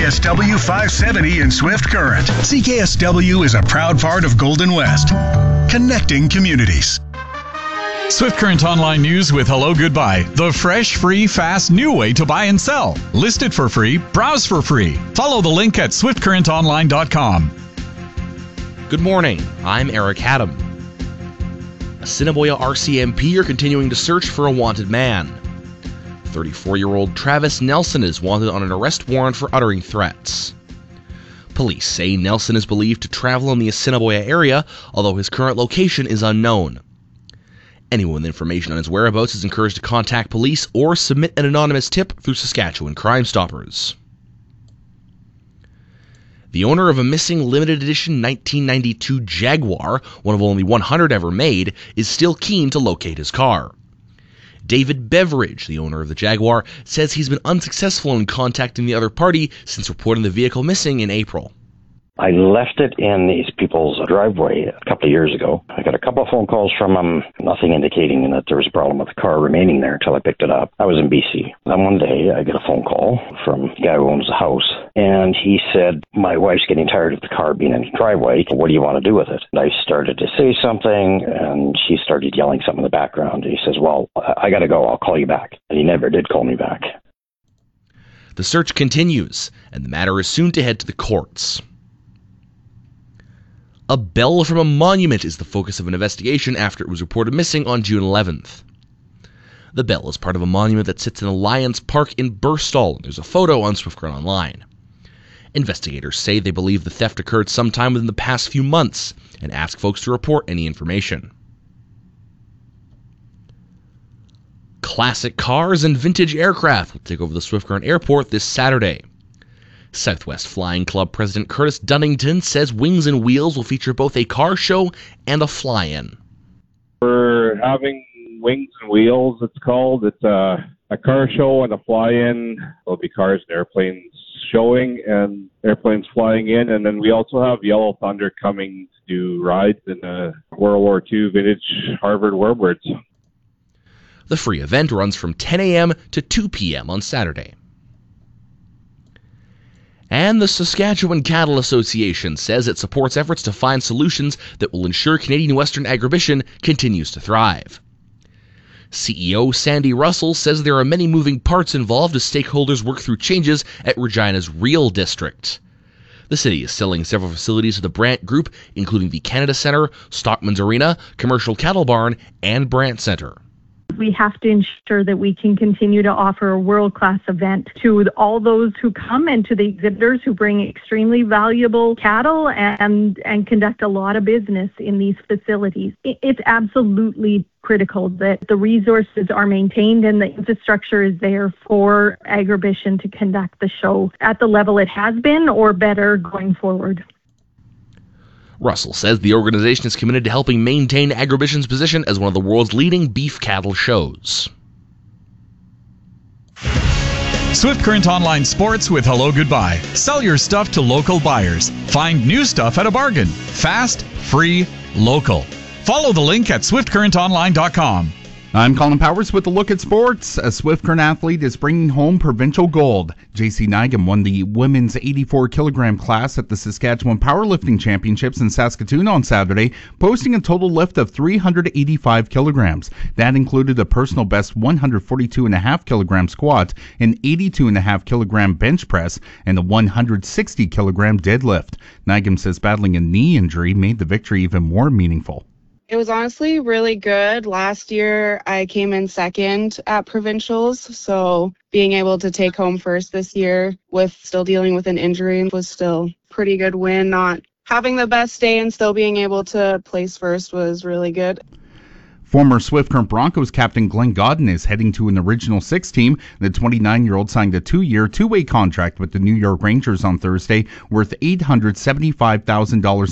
CKSW 570 in Swift Current. CKSW is a proud part of Golden West, connecting communities. Swift Current Online News with Hello Goodbye. The fresh, free, fast, new way to buy and sell. List it for free. Browse for free. Follow the link at swiftcurrentonline.com. Good morning. I'm Eric Haddam. Assiniboia RCMP are continuing to search for a wanted man. 34-year-old Travis Nelson is wanted on an arrest warrant for uttering threats. Police say Nelson is believed to travel in the Assiniboia area, although his current location is unknown. Anyone with information on his whereabouts is encouraged to contact police or submit an anonymous tip through Saskatchewan Crime Stoppers. The owner of a missing limited edition 1992 Jaguar, one of only 100 ever made, is still keen to locate his car. David Beveridge, the owner of the Jaguar, says he's been unsuccessful in contacting the other party since reporting the vehicle missing in April. I left it in these people's driveway a couple of years ago. I got a couple of phone calls from them, nothing indicating that there was a problem with the car remaining there until I picked it up. I was in BC. Then one day I get a phone call from the guy who owns the house, and he said, my wife's getting tired of the car being in the driveway. What do you want to do with it? And I started to say something, and she started yelling something in the background. He says, well, I got to go. I'll call you back. And he never did call me back. The search continues, and the matter is soon to head to the courts. A bell from a monument is the focus of an investigation after it was reported missing on June 11th. The bell is part of a monument that sits in Alliance Park in Burstall, and there's a photo on Swift Current Online. Investigators say they believe the theft occurred sometime within the past few months and ask folks to report any information. Classic cars and vintage aircraft will take over the Swift Current Airport this Saturday. Southwest Flying Club President Curtis Dunnington says Wings and Wheels will feature both a car show and a fly-in. We're having Wings and Wheels, it's called. It's a car show and a fly-in. There'll be cars and airplanes showing and airplanes flying in. And then we also have Yellow Thunder coming to do rides in a World War II vintage Harvard Warbirds. The free event runs from 10 a.m. to 2 p.m. on Saturday. And the Saskatchewan Cattle Association says it supports efforts to find solutions that will ensure Canadian Western agribition continues to thrive. CEO Sandy Russell says there are many moving parts involved as stakeholders work through changes at Regina's Real District. The city is selling several facilities to the Brant Group, including the Canada Centre, Stockman's Arena, Commercial Cattle Barn, and Brant Centre. We have to ensure that we can continue to offer a world-class event to all those who come and to the exhibitors who bring extremely valuable cattle and conduct a lot of business in these facilities. It's absolutely critical that the resources are maintained and the infrastructure is there for agribition to conduct the show at the level it has been or better going forward. Russell says the organization is committed to helping maintain agribition's position as one of the world's leading beef cattle shows. Swift Current Online Sports with Hello Goodbye. Sell your stuff to local buyers. Find new stuff at a bargain. Fast, free, local. Follow the link at swiftcurrentonline.com. I'm Colin Powers with a look at sports. A Swift Current athlete is bringing home provincial gold. JC Nygam won the women's 84-kilogram class at the Saskatchewan Powerlifting Championships in Saskatoon on Saturday, posting a total lift of 385 kilograms. That included a personal best 142.5-kilogram squat, an 82.5-kilogram bench press, and a 160-kilogram deadlift. Nygam says battling a knee injury made the victory even more meaningful. It was honestly really good. Last year, I came in second at provincials, so being able to take home first this year with still dealing with an injury was still a pretty good win. Not having the best day and still being able to place first was really good. Former Swift Current Broncos captain Glenn Godden is heading to an Original Six team. The 29-year-old signed a 2-year, two-way contract with the New York Rangers on Thursday, worth $875,000